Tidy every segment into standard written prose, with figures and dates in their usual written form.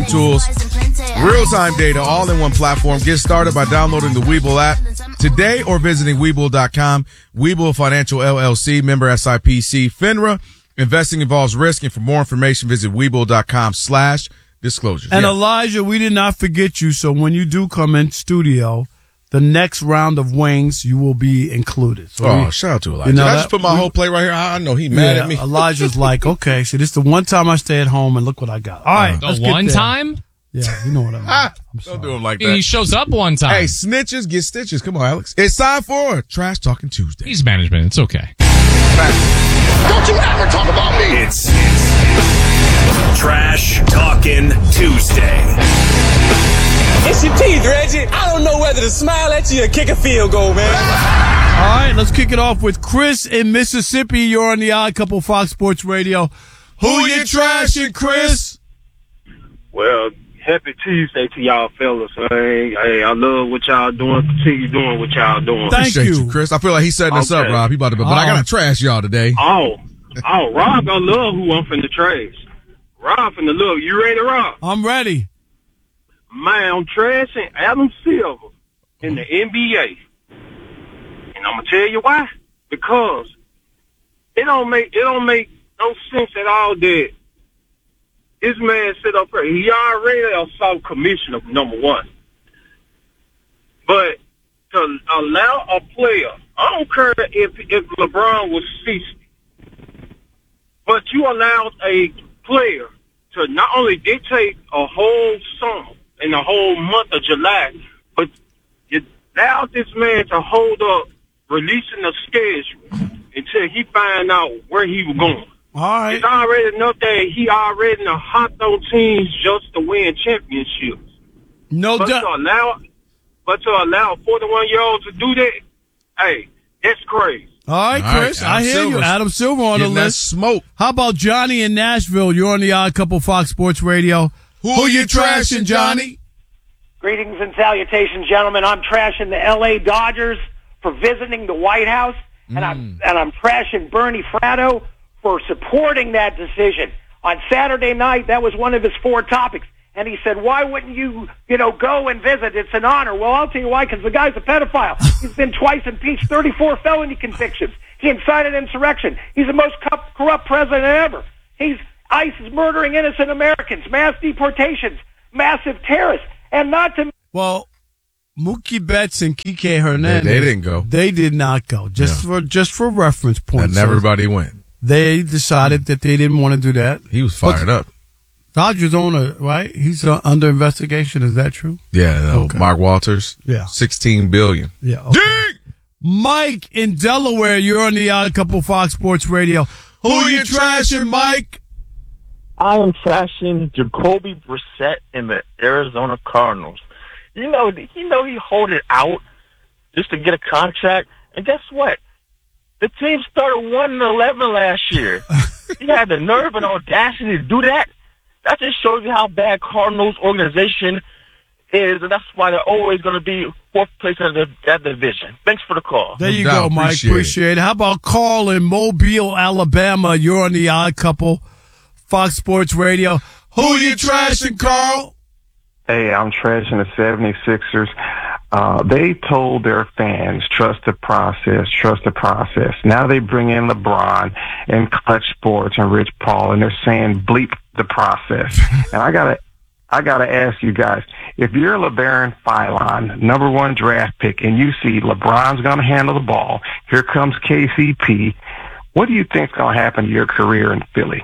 tools, real-time data, all in one platform. Get started by downloading the Webull app today or visiting Webull.com. Webull Financial LLC, member SIPC, FINRA. Investing involves risk, and for more information, visit Webull.com/disclosures. And Elijah, we did not forget you, so when you do come in studio, the next round of wings, you will be included. So shout out to Elijah. Did I just put my whole plate right here? I know he mad at me. Elijah's like, okay, so this is the one time I stay at home, and look what I got. All right. The one time? Yeah, you know what I mean. Don't do him like that. He shows up one time. Hey, snitches get stitches. Come on, Alex. It's time for Trash Talking Tuesday. He's management. It's okay. Don't you ever talk about me. It's Trash Talking Tuesday. It's your teeth, Reggie. I don't know whether to smile at you or kick a field goal, man. All right, let's kick it off with Chris in Mississippi. You're on the Odd Couple Fox Sports Radio. Who you trashing, Chris? Well, happy Tuesday to y'all fellas. Hey, I love what y'all doing. Continue doing what y'all doing. Thank you, Chris. I feel like he's setting us up, Rob. He about to, but I gotta trash y'all today. Oh, Rob gonna love who I'm finna trash. Rob finna love. You ready, Rob? I'm ready. Man, I'm trashing Adam Silver in the NBA. And I'm gonna tell you why. Because it don't make no sense at all that this man sit up here. He already a soft commissioner, number one. But to allow a player, I don't care if LeBron was 60, but you allowed a player to not only dictate a whole summer and the whole month of July, but you allowed this man to hold up releasing the schedule until he find out where he was going. All right. It's already enough that he already hopped on teams just to win championships. No doubt. But to allow a 41-year-old to do that, hey, that's crazy. All right, Chris, I hear you. Adam Silver on the list. Smoke. How about Johnny in Nashville? You're on the Odd Couple Fox Sports Radio. Who you trashing, Johnny? Greetings and salutations, gentlemen. I'm trashing the L.A. Dodgers for visiting the White House, and I'm trashing Bernie Fratto for supporting that decision. On Saturday night, that was one of his 4 topics. And he said, why wouldn't you go and visit? It's an honor. Well, I'll tell you why, because the guy's a pedophile. He's been twice impeached, 34 felony convictions. He incited insurrection. He's the most corrupt president ever. ICE is murdering innocent Americans, mass deportations, massive terrorists, and not to... Well, Mookie Betts and Kike Hernandez... They didn't go. They did not go. Just for reference points. And everybody went. They decided that they didn't want to do that. He was fired up. Dodgers owner, right? He's under investigation. Is that true? Yeah. Okay. Mark Walters. Yeah. $16 billion. Yeah. Okay. Mike in Delaware. You're on the Odd Couple Fox Sports Radio. Who you trashing, Mike? I am trashing Jacoby Brissett in the Arizona Cardinals. You know he hold it out just to get a contract. And guess what? The team started 1-11 last year. He had the nerve and audacity to do that. That just shows you how bad Cardinals organization is, and that's why they're always going to be 4th place in that division. Thanks for the call. There you go, Mike. Appreciate it. How about Carl in Mobile, Alabama? You're on the Odd Couple, Fox Sports Radio. Who you trashing, Carl? Hey, I'm trashing the 76ers. They told their fans, trust the process, trust the process. Now they bring in LeBron and Clutch Sports and Rich Paul, and they're saying bleep the process. And I gotta ask you guys, if you're LeBaron Philon, number 1 draft pick, and you see LeBron's gonna handle the ball, here comes KCP, what do you think's gonna happen to your career in Philly?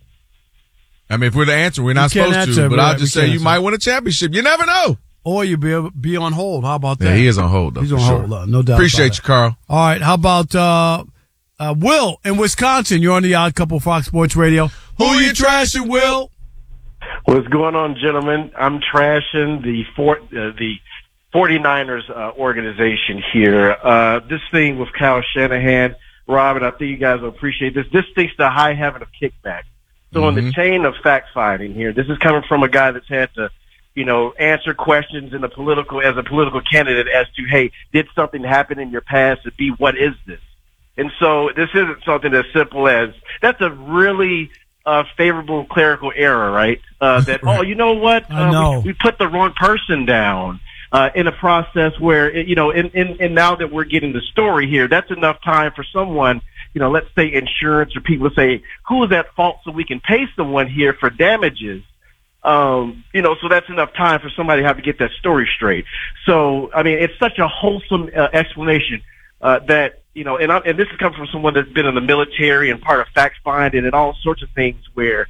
I mean, if we're the answer, we're not supposed to, but I'll just say you might win a championship. You never know. Or you'll be on hold. How about that? Yeah, he is on hold, though. He's on hold, no doubt. Appreciate you, Carl. All right, how about Will in Wisconsin? You're on the Odd Couple Fox Sports Radio. Who you trashing, Will? What's going on, gentlemen? I'm trashing the 49ers organization here. This thing with Kyle Shanahan, Robert, I think you guys will appreciate this. This thing's the high heaven of kickback. So in the chain of fact-finding here, this is coming from a guy that's had to, answer questions as a political candidate as to, hey, did something happen in your past? And B, what is this? And so this isn't something as simple as, that's a really favorable clerical error, right? That, oh, you know what? We put the wrong person down. In a process where, and now that we're getting the story here, that's enough time for someone, let's say insurance or people say, who is at fault so we can pay someone here for damages. So that's enough time for somebody to have to get that story straight. So, I mean, it's such a wholesome explanation that, and this is coming from someone that's been in the military and part of fact finding and all sorts of things where,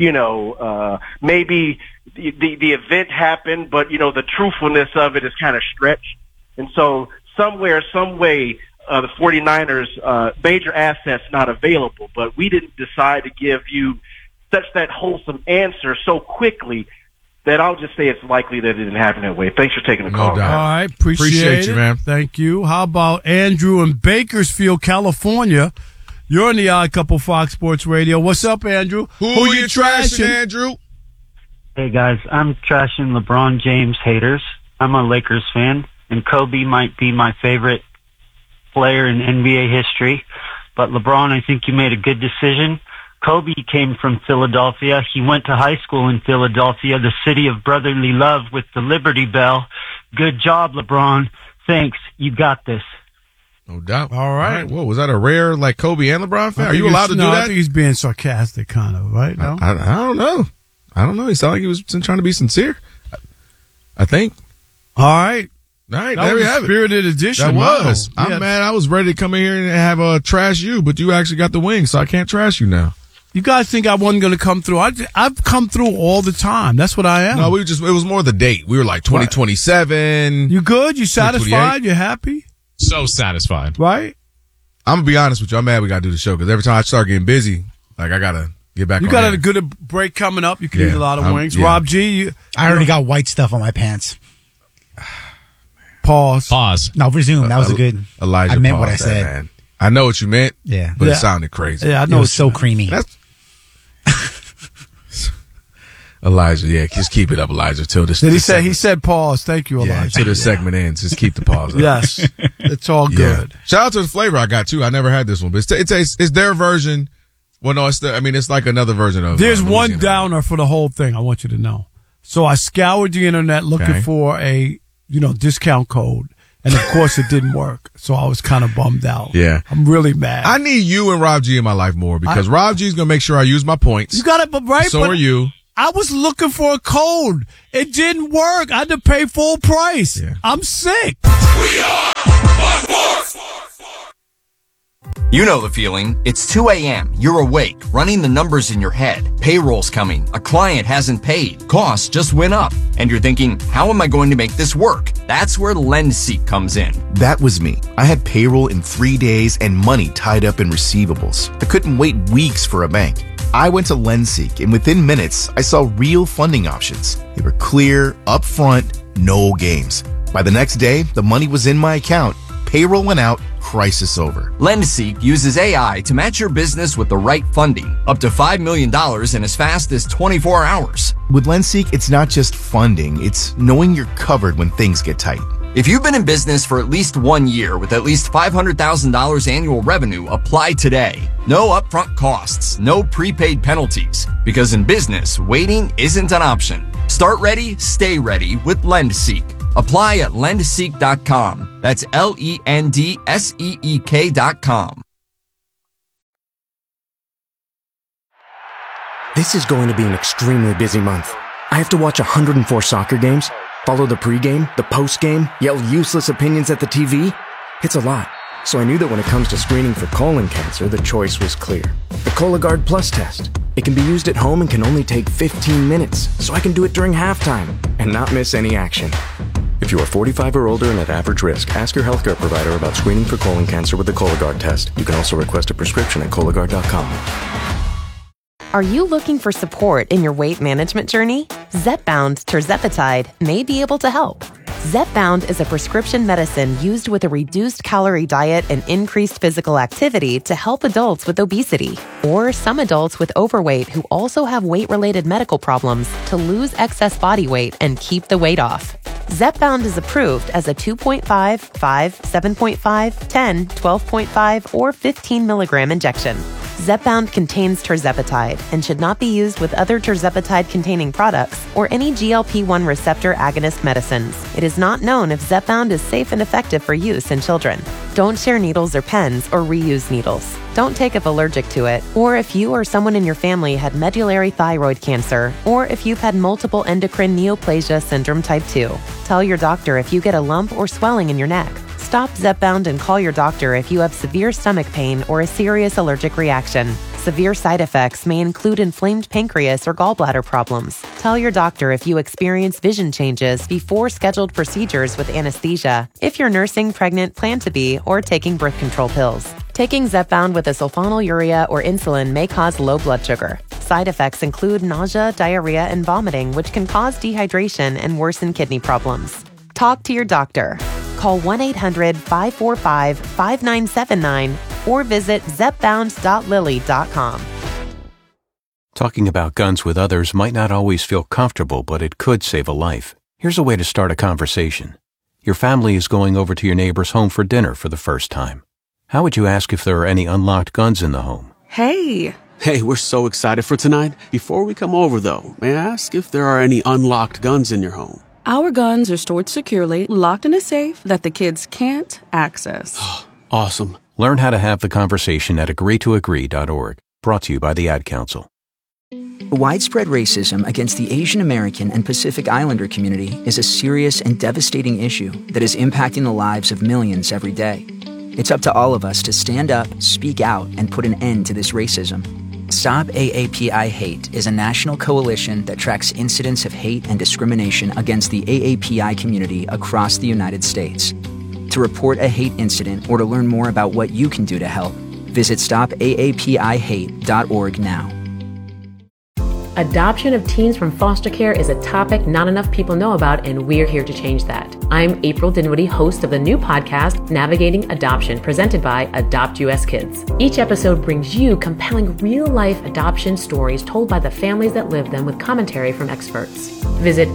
maybe the event happened, but, the truthfulness of it is kind of stretched. And so somewhere, some way, the 49ers, major assets not available, but we didn't decide to give you such that wholesome answer so quickly that I'll just say it's likely that it didn't happen that way. Thanks for taking the call. No doubt. All right. Appreciate you, man. Thank you. How about Andrew in Bakersfield, California? You're on the Odd Couple Fox Sports Radio. What's up, Andrew? Who you trashing, Andrew? Hey, guys. I'm trashing LeBron James haters. I'm a Lakers fan, and Kobe might be my favorite player in NBA history. But LeBron, I think you made a good decision. Kobe came from Philadelphia. He went to high school in Philadelphia, the city of brotherly love with the Liberty Bell. Good job, LeBron. Thanks. You got this. No doubt. All right. Whoa, was that a rare, Kobe and LeBron fan? Are you allowed to do that? I think he's being sarcastic, kind of, right? No? I don't know. He sounded like he was trying to be sincere. I think. All right. All right, that there was we have it. Spirited edition. That was. Wow. I'm mad. I was ready to come in here and have a trash you, but you actually got the wing, so I can't trash you now. You guys think I wasn't going to come through? I've come through all the time. That's what I am. No, it was more the date. We were like 2027. You good? You satisfied? You happy? So satisfied. Right? I'm going to be honest with you. I'm mad we got to do the show because every time I start getting busy, I got to get back on. You got a good break coming up. You can eat a lot of wings. Yeah. Rob G. I already got white stuff on my pants. Pause. No, resume. That was a good. Elijah, I meant what I said. Man. I know what you meant. Yeah. But it sounded crazy. Yeah, I know. It was so creamy. Elijah, yeah, just keep it up, Elijah, till this. Did he say? He said pause. Thank you, Elijah. Yeah, till this segment ends. Just keep the pause up. Yes, it's all good. Yeah. Shout out to the flavor I got too. I never had this one, but it's their version. Well, no, it's like another version of. There's one downer for the whole thing. I want you to know. So I scoured the internet looking for a discount code, and of course it didn't work. So I was kind of bummed out. Yeah, I'm really mad. I need you and Rob G in my life more because Rob G is gonna make sure I use my points. You got it, but right. So are you. I was looking for a code. It didn't work. I had to pay full price. Yeah. I'm sick. We are Fox Sports. You know the feeling. It's 2 a.m. You're awake, running the numbers in your head. Payroll's coming. A client hasn't paid. Costs just went up. And you're thinking, how am I going to make this work? That's where LendSeek comes in. That was me. I had payroll in 3 days and money tied up in receivables. I couldn't wait weeks for a bank. I went to LendSeek, and within minutes, I saw real funding options. They were clear, upfront, no games. By the next day, the money was in my account. Payroll went out, crisis over. LendSeek uses AI to match your business with the right funding, up to $5 million in as fast as 24 hours. With LendSeek, it's not just funding, it's knowing you're covered when things get tight. If you've been in business for at least 1 year with at least $500,000 annual revenue, apply today. No upfront costs, no prepaid penalties. Because in business, waiting isn't an option. Start ready, stay ready with LendSeek. Apply at lendseek.com. That's LENDSEEK.com. This is going to be an extremely busy month. I have to watch 104 soccer games, follow the pregame, the postgame, yell useless opinions at the TV. It's a lot. So I knew that when it comes to screening for colon cancer, the choice was clear. The Cologuard Plus test. It can be used at home and can only take 15 minutes, so I can do it during halftime and not miss any action. If you are 45 or older and at average risk, ask your healthcare provider about screening for colon cancer with the Cologuard test. You can also request a prescription at Cologuard.com. Are you looking for support in your weight management journey? Zepbound tirzepatide may be able to help. Zepbound is a prescription medicine used with a reduced calorie diet and increased physical activity to help adults with obesity or some adults with overweight who also have weight-related medical problems to lose excess body weight and keep the weight off. Zepbound is approved as a 2.5, 5, 7.5, 10, 12.5, or 15 milligram injection. Zepbound contains tirzepatide and should not be used with other tirzepatide-containing products or any GLP-1 receptor agonist medicines. It is not known if Zepbound is safe and effective for use in children. Don't share needles or pens or reuse needles. Don't take if allergic to it, or if you or someone in your family had medullary thyroid cancer, or if you've had multiple endocrine neoplasia syndrome type 2. Tell your doctor if you get a lump or swelling in your neck. Stop Zepbound and call your doctor if you have severe stomach pain or a serious allergic reaction. Severe side effects may include inflamed pancreas or gallbladder problems. Tell your doctor if you experience vision changes before scheduled procedures with anesthesia, if you're nursing, pregnant, plan to be, or taking birth control pills. Taking Zepbound with a sulfonylurea or insulin may cause low blood sugar. Side effects include nausea, diarrhea, and vomiting, which can cause dehydration and worsen kidney problems. Talk to your doctor. Call 1-800-545-5979 or visit zepbound.lilly.com. Talking about guns with others might not always feel comfortable, but it could save a life. Here's a way to start a conversation. Your family is going over to your neighbor's home for dinner for the first time. How would you ask if there are any unlocked guns in the home? Hey, we're so excited for tonight. Before we come over, though, may I ask if there are any unlocked guns in your home? Our guns are stored securely, locked in a safe that the kids can't access. Awesome. Learn how to have the conversation at agreetoagree.org. Brought to you by the Ad Council. Widespread racism against the Asian American and Pacific Islander community is a serious and devastating issue that is impacting the lives of millions every day. It's up to all of us to stand up, speak out, and put an end to this racism. Stop AAPI Hate is a national coalition that tracks incidents of hate and discrimination against the AAPI community across the United States. To report a hate incident or to learn more about what you can do to help, visit stopaapihate.org now. Adoption of teens from foster care is a topic not enough people know about, and we're here to change that. I'm April Dinwiddie, host of the new podcast, Navigating Adoption, presented by Adopt US Kids. Each episode brings you compelling real-life adoption stories told by the families that live them with commentary from experts. Visit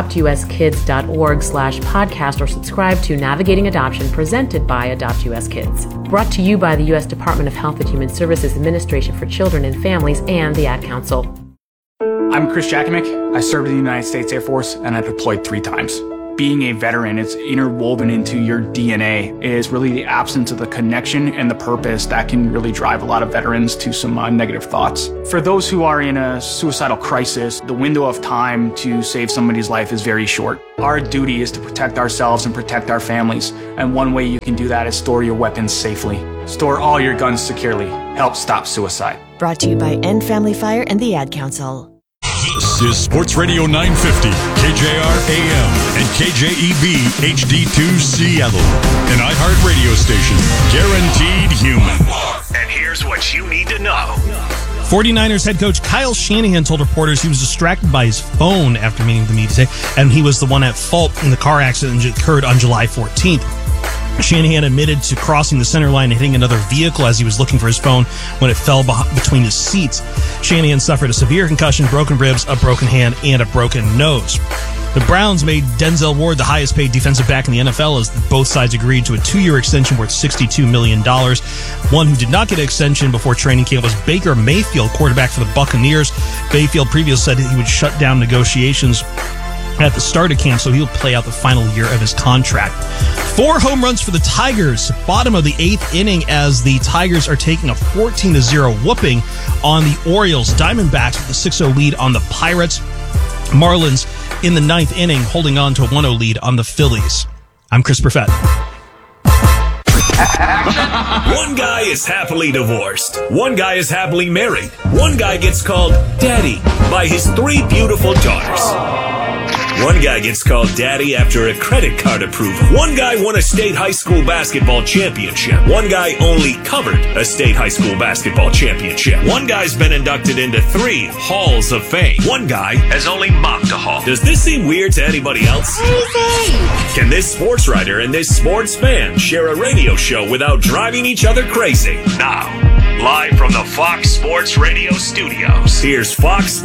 adoptuskids.org/podcast or subscribe to Navigating Adoption, presented by Adopt US Kids. Brought to you by the U.S. Department of Health and Human Services Administration for Children and Families and the Ad Council. I'm Chris Jakimick. I served in the United States Air Force and I deployed 3 times. Being a veteran, it's interwoven into your DNA. It is really the absence of the connection and the purpose that can really drive a lot of veterans to some negative thoughts. For those who are in a suicidal crisis, the window of time to save somebody's life is very short. Our duty is to protect ourselves and protect our families. And one way you can do that is store your weapons safely. Store all your guns securely. Help stop suicide. Brought to you by End Family Fire and the Ad Council. This is Sports Radio 950, KJR AM and KJEB HD2 Seattle, an iHeart radio station, guaranteed human. And here's what you need to know. 49ers head coach Kyle Shanahan told reporters he was distracted by his phone after meeting with the media today, and he was the one at fault in the car accident that occurred on July 14th. Shanahan admitted to crossing the center line and hitting another vehicle as he was looking for his phone when it fell between his seats. Shanahan suffered a severe concussion, broken ribs, a broken hand, and a broken nose. The Browns made Denzel Ward the highest paid defensive back in the NFL as both sides agreed to a 2-year extension worth $62 million. One who did not get an extension before training camp was Baker Mayfield, quarterback for the Buccaneers. Mayfield previously said he would shut down negotiations at the start of camp, so he'll play out the final year of his contract. 4 home runs for the Tigers, bottom of the 8th inning, as the Tigers are taking a 14-0 whooping on the Orioles. Diamondbacks with a 6-0 lead on the Pirates. Marlins in the 9th inning holding on to a 1-0 lead on the Phillies. I'm Chris Perfett. One guy is happily divorced. One guy is happily married. One guy gets called Daddy by his 3 beautiful daughters. One guy gets called Daddy after a credit card approval. One guy won a state high school basketball championship. One guy only covered a state high school basketball championship. One guy's been inducted into 3 halls of fame. One guy has only mocked a hall. Does this seem weird to anybody else? Crazy! Can this sports writer and this sports fan share a radio show without driving each other crazy? Now, live from the Fox Sports Radio studios, here's Fox